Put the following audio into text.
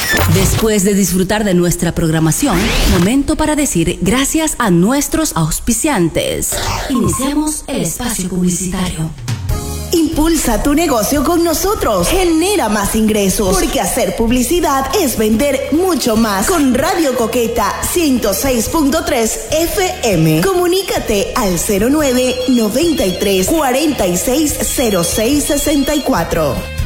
Después de disfrutar de nuestra programación, momento para decir gracias a nuestros auspiciantes. Iniciamos el espacio publicitario. Impulsa tu negocio con nosotros. Genera más ingresos. Porque hacer publicidad es vender mucho más. Con Radio Coqueta 106.3 FM. Comunícate al 09 93 46 06 64.